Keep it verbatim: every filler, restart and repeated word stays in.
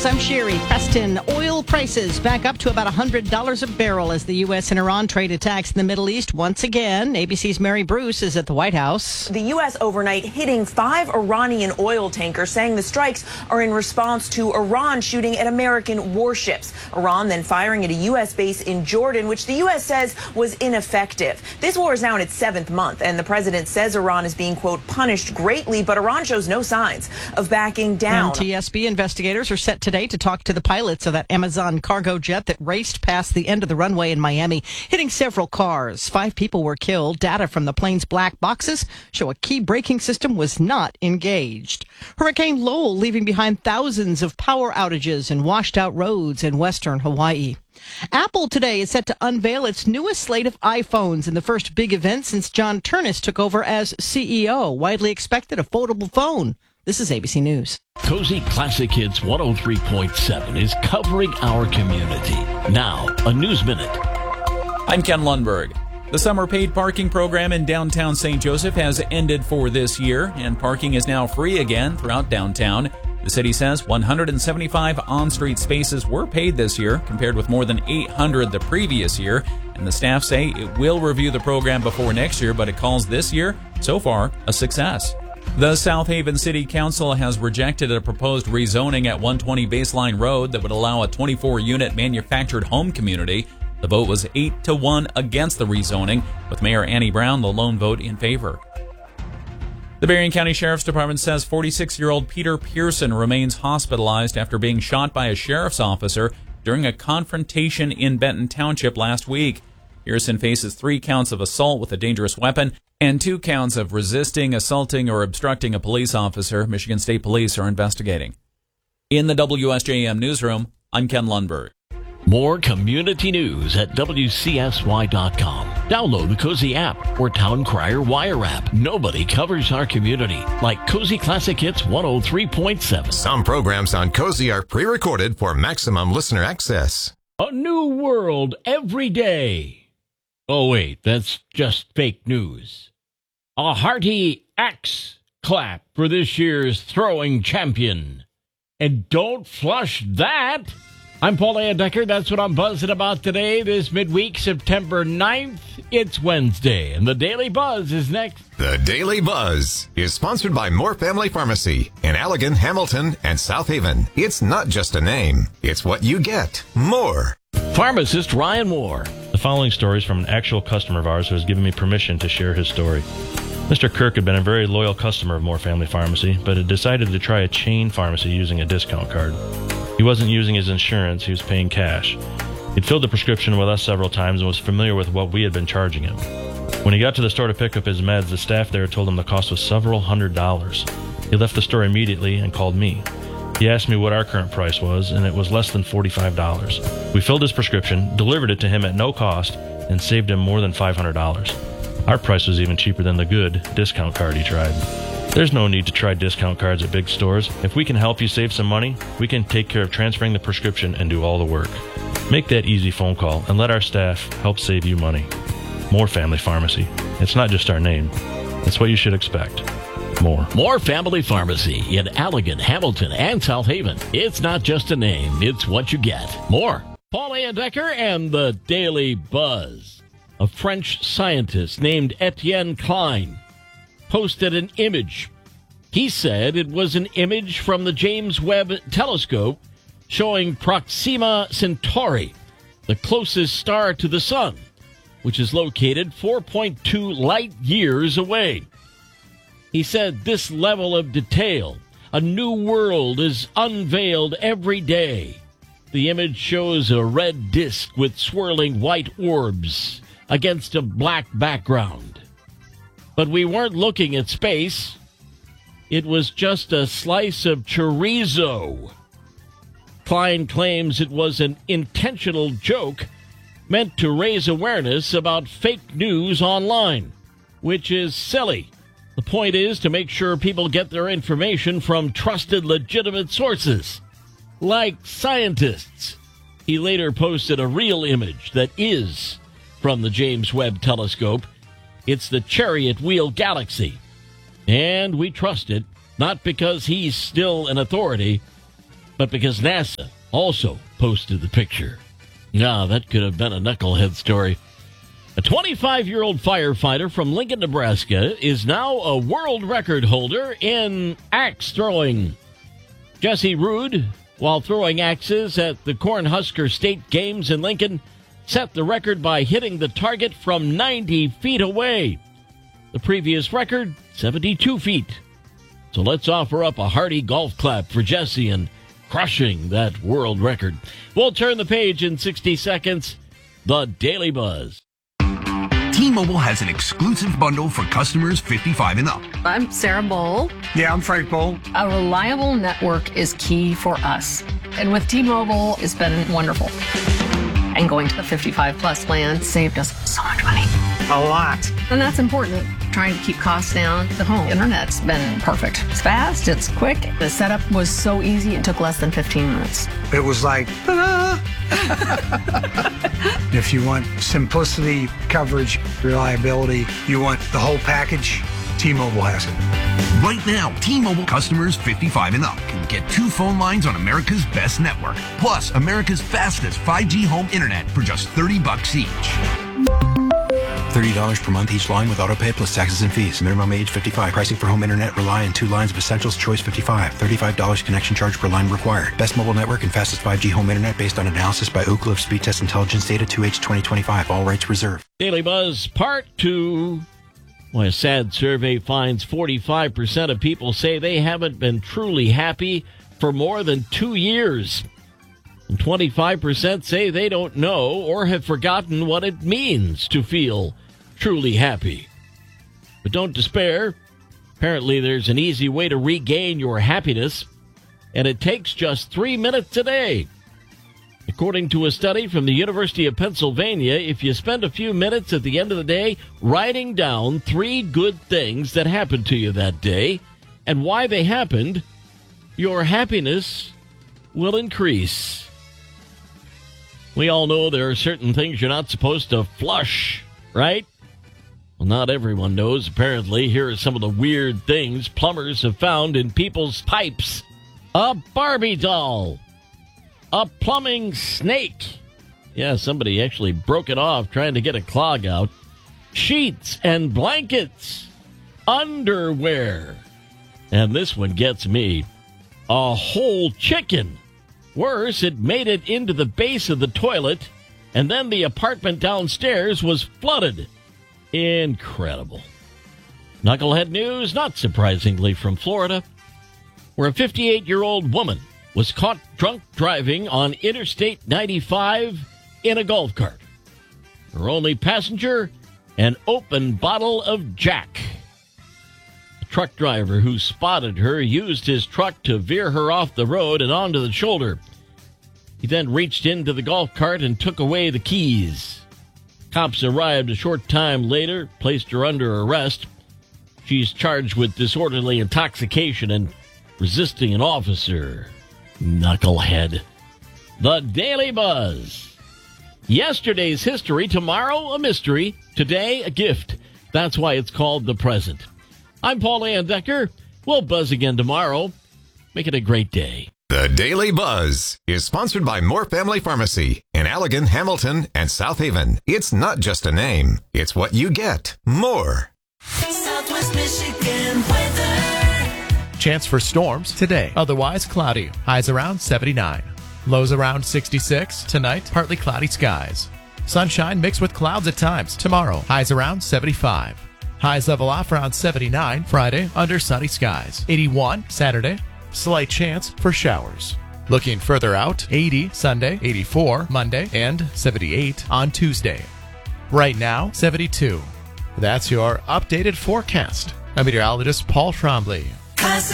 I'm Sherry. Preston, oil prices back up to about one hundred dollars a barrel as the U S and Iran trade attacks in the Middle East once again. A B C's Mary Bruce is at the White House. The U S overnight hitting five Iranian oil tankers, saying the strikes are in response to Iran shooting at American warships. Iran then firing at a U S base in Jordan, which the U S says was ineffective. This war is now in its seventh month, and the president says Iran is being, quote, punished greatly, but Iran shows no signs of backing down. And T S B investigators are set today to talk to the pilots of that Amazon cargo jet that raced past the end of the runway in Miami, hitting several cars. Five people were killed. Data from the plane's black boxes show a key braking system was not engaged. Hurricane Lowell leaving behind thousands of power outages and washed out roads in western Hawaii. Apple today is set to unveil its newest slate of iPhones in the first big event since John Ternus took over as C E O. Widely expected a foldable phone. This is A B C News. Cozy Classic Hits one oh three point seven is covering our community. Now, a News Minute. I'm Ken Lundberg. The summer paid parking program in downtown Saint Joseph has ended for this year, and parking is now free again throughout downtown. The city says one hundred seventy-five on-street spaces were paid this year, compared with more than eight hundred the previous year. And the staff say it will review the program before next year, but it calls this year, so far, a success. The South Haven City Council has rejected a proposed rezoning at one twenty Baseline Road that would allow a twenty-four unit manufactured home community. The vote was eight to one against the rezoning, with Mayor Annie Brown the lone vote in favor. The Berrien County Sheriff's Department says forty-six-year-old Peter Pearson remains hospitalized after being shot by a sheriff's officer during a confrontation in Benton Township last week. Pearson faces three counts of assault with a dangerous weapon and two counts of resisting, assaulting, or obstructing a police officer. Michigan State Police are investigating. In the W S J M newsroom, I'm Ken Lundberg. More community news at W C S Y dot com. Download the Cozy app or Town Crier Wire app. Nobody covers our community like Cozy Classic Hits one oh three point seven. Some programs on Cozy are pre-recorded for maximum listener access. A new world every day. Oh, wait, that's just fake news. A hearty axe clap for this year's throwing champion. And don't flush that. I'm Paul Decker. That's what I'm buzzing about today, this midweek, September ninth. It's Wednesday, and the Daily Buzz is next. The Daily Buzz is sponsored by Moore Family Pharmacy in Allegan, Hamilton, and South Haven. It's not just a name. It's what you get. More. Pharmacist Ryan Moore. The following story is from an actual customer of ours who has given me permission to share his story. Mister Kirk had been a very loyal customer of Moore Family Pharmacy, but had decided to try a chain pharmacy using a discount card. He wasn't using his insurance, he was paying cash. He'd filled the prescription with us several times and was familiar with what we had been charging him. When he got to the store to pick up his meds, the staff there told him the cost was several hundred dollars. He left the store immediately and called me. He asked me what our current price was, and it was less than forty-five dollars. We filled his prescription, delivered it to him at no cost, and saved him more than five hundred dollars. Our price was even cheaper than the good discount card he tried. There's no need to try discount cards at big stores. If we can help you save some money, we can take care of transferring the prescription and do all the work. Make that easy phone call and let our staff help save you money. Moore Family Pharmacy. It's not just our name. It's what you should expect. More. Moore Family Pharmacy in Allegan, Hamilton, and South Haven. It's not just a name, it's what you get. More. Paul Decker and the Daily Buzz. A French scientist named Etienne Klein posted an image. He said it was an image from the James Webb Telescope showing Proxima Centauri, the closest star to the sun, which is located four point two light years away. He said this level of detail, a new world is unveiled every day. The image shows a red disk with swirling white orbs against a black background. But we weren't looking at space. It was just a slice of chorizo. Klein claims it was an intentional joke meant to raise awareness about fake news online, which is silly. The point is to make sure people get their information from trusted, legitimate sources, like scientists. He later posted a real image that is from the James Webb Telescope. It's the Chariot Wheel Galaxy. And we trust it, not because he's still an authority, but because NASA also posted the picture. Nah, that could have been a knucklehead story. A twenty-five-year-old firefighter from Lincoln, Nebraska is now a world record holder in axe throwing. Jesse Rude, while throwing axes at the Cornhusker State Games in Lincoln, set the record by hitting the target from ninety feet away. The previous record, seventy-two feet. So let's offer up a hearty golf clap for Jesse and crushing that world record. We'll turn the page in sixty seconds. The Daily Buzz. T-Mobile has an exclusive bundle for customers fifty-five and up. I'm Sarah Bowl. Yeah, I'm Frank Bowl. A reliable network is key for us. And with T-Mobile, it's been wonderful. And going to the fifty-five plus plan saved us so much money. A lot. And that's important. Trying to keep costs down. The home internet's been perfect. It's fast, it's quick. The setup was so easy, it took less than fifteen minutes. It was like, ta-da! If you want simplicity, coverage, reliability, you want the whole package, T-Mobile has it. Right now, T-Mobile customers fifty-five and up can get two phone lines on America's best network, plus America's fastest five G home internet for just thirty bucks each. thirty dollars per month each line with autopay plus taxes and fees. Minimum age fifty-five. Pricing for home internet rely on two lines of Essentials Choice fifty-five. thirty-five dollars connection charge per line required. Best mobile network and fastest five G home internet based on analysis by Ookla of Speed Test Intelligence Data two H twenty twenty-five. All rights reserved. Daily Buzz Part two. Well, a sad survey finds forty-five percent of people say they haven't been truly happy for more than two years. And twenty-five percent say they don't know or have forgotten what it means to feel truly happy. But don't despair. Apparently, there's an easy way to regain your happiness, and it takes just three minutes a day. According to a study from the University of Pennsylvania, if you spend a few minutes at the end of the day writing down three good things that happened to you that day and why they happened, your happiness will increase. We all know there are certain things you're not supposed to flush, right? Well, not everyone knows, apparently. Here are some of the weird things plumbers have found in people's pipes. A Barbie doll. A plumbing snake. Yeah, somebody actually broke it off trying to get a clog out. Sheets and blankets. Underwear. And this one gets me. A whole chicken. Worse, it made it into the base of the toilet, and then the apartment downstairs was flooded. Incredible. Knucklehead news, not surprisingly from Florida, where a fifty-eight-year-old woman was caught drunk driving on Interstate ninety-five in a golf cart. Her only passenger, an open bottle of Jack. The truck driver who spotted her used his truck to veer her off the road and onto the shoulder. He then reached into the golf cart and took away the keys. Cops arrived a short time later, placed her under arrest. She's charged with disorderly intoxication and resisting an officer. Knucklehead. The Daily Buzz. Yesterday's history, tomorrow a mystery, today a gift. That's why it's called The Present. I'm Paul Landecker. We'll buzz again tomorrow. Make it a great day. The Daily Buzz is sponsored by Moore Family Pharmacy in Allegan, Hamilton, and South Haven. It's not just a name, it's what you get. More. Southwest Michigan weather. Chance for storms today. Otherwise cloudy. Highs around seventy-nine. Lows around sixty-six. Tonight, partly cloudy skies. Sunshine mixed with clouds at times. Tomorrow, highs around seventy-five. Highs level off around seventy-nine. Friday, under sunny skies. eighty-one. Saturday, slight chance for showers. Looking further out, eighty Sunday, eighty-four Monday, and seventy-eight on Tuesday. Right now, seventy-two. That's your updated forecast. I'm meteorologist Paul Trombley.